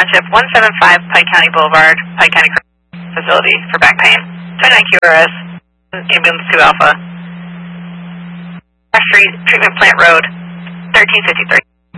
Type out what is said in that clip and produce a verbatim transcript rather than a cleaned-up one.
Township, one seven five Pike County Boulevard, Pike County Facility for back pain. twenty-nine Q R S, ambulance two Alpha. Street, Treatment Plant Road, thirteen fifty-three.